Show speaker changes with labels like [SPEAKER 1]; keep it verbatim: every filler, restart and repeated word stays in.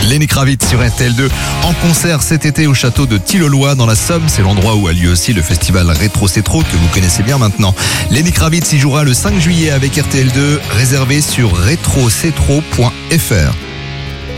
[SPEAKER 1] Lenny Kravitz sur R T L deux en concert cet été au château de Tilloloy dans la Somme. C'est l'endroit où a lieu aussi le festival Rétro C'est Trop que vous connaissez bien maintenant. Lenny Kravitz y jouera le cinq juillet avec R T L deux, réservé sur rétro c'est trop point f r.